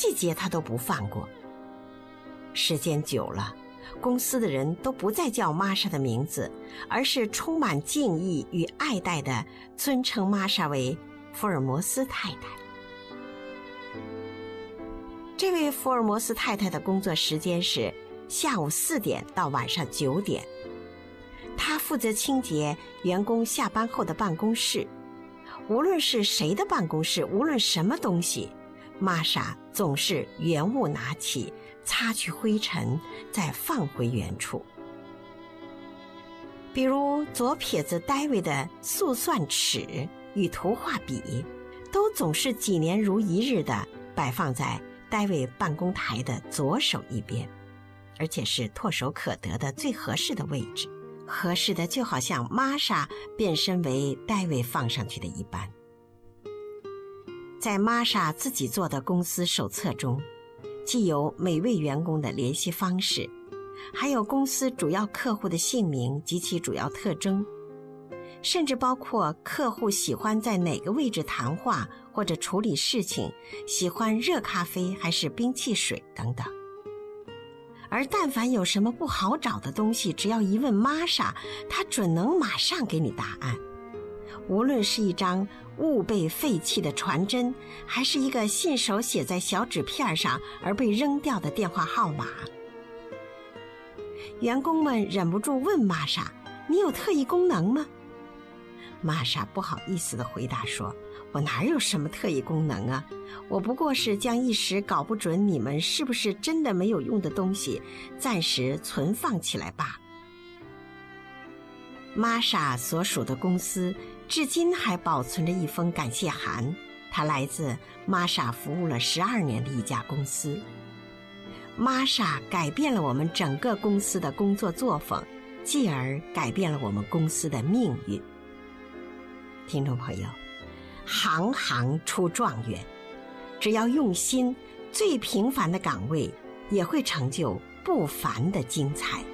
细节他都不放过。时间久了，公司的人都不再叫玛莎的名字，而是充满敬意与爱戴地尊称玛莎为福尔摩斯太太。这位福尔摩斯太太的工作时间是下午4点到晚上9点，她负责清洁员工下班后的办公室，无论是谁的办公室，无论什么东西，玛莎总是原物拿起，擦去灰尘，再放回原处。比如左撇子戴维的速算尺与图画笔，都总是几年如一日地摆放在戴维办公台的左手一边，而且是唾手可得的最合适的位置，合适的就好像玛莎变身为戴维放上去的一般。在玛莎自己做的公司手册中，既有每位员工的联系方式，还有公司主要客户的姓名及其主要特征，甚至包括客户喜欢在哪个位置谈话或者处理事情，喜欢热咖啡还是冰汽水等等。而但凡有什么不好找的东西，只要一问玛莎，她准能马上给你答案。无论是一张误被废弃的传真，还是一个信手写在小纸片上而被扔掉的电话号码。员工们忍不住问玛莎：“你有特异功能吗？”玛莎不好意思地回答说：“我哪有什么特异功能啊，我不过是将一时搞不准你们是不是真的没有用的东西暂时存放起来罢了。”玛莎所属的公司至今还保存着一封感谢函，它来自玛莎服务了12年的一家公司。玛莎改变了我们整个公司的工作作风，继而改变了我们公司的命运。听众朋友，行行出状元，只要用心，最平凡的岗位也会成就不凡的精彩。